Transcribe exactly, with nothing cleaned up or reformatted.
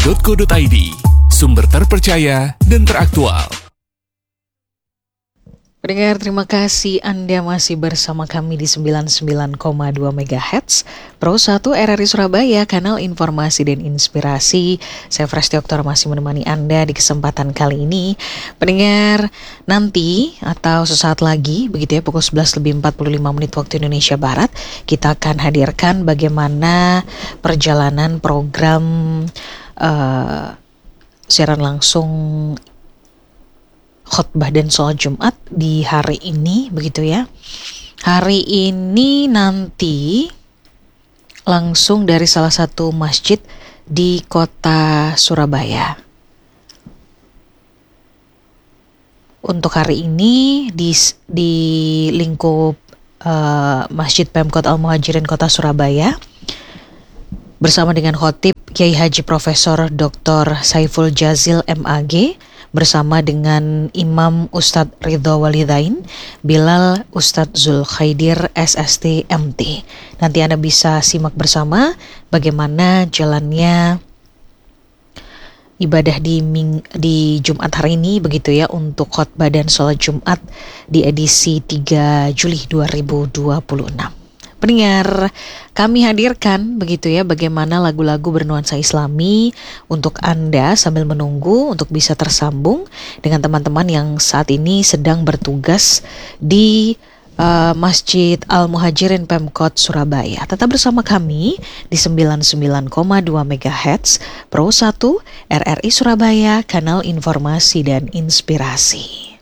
titik co titik id. Sumber terpercaya dan teraktual. Pendengar, terima kasih Anda masih bersama kami di sembilan puluh sembilan koma dua megahertz Pro satu R R I Surabaya, kanal informasi dan inspirasi. Saya Fresti Oktor masih menemani Anda di kesempatan kali ini. Pendengar, nanti atau sesaat lagi, begitu ya, pukul sebelas lebih empat puluh lima menit waktu Indonesia Barat, kita akan hadirkan bagaimana perjalanan program uh, siaran langsung khotbah dan sholat Jumat di hari ini, begitu ya. Hari ini nanti langsung dari salah satu masjid di kota Surabaya. Untuk hari ini di di lingkup uh, Masjid Pemkot Al-Muhajirin Kota Surabaya bersama dengan khotib Kiai Haji Profesor Doktor Saiful Jazil M A G bersama dengan Imam Ustadz Ridho Walidain, Bilal Ustadz Zulkhaidir S S T M T. Nanti Anda bisa simak bersama bagaimana jalannya ibadah di Ming, di Jumat hari ini, begitu ya, untuk khotbah dan sholat Jumat di edisi tiga Juli dua ribu dua puluh enam. Pendengar, kami hadirkan begitu ya bagaimana lagu-lagu bernuansa Islami untuk Anda sambil menunggu untuk bisa tersambung dengan teman-teman yang saat ini sedang bertugas di uh, Masjid Al-Muhajirin Pemkot Surabaya. Tetap bersama kami di sembilan puluh sembilan koma dua megahertz Pro satu R R I Surabaya, kanal informasi dan inspirasi.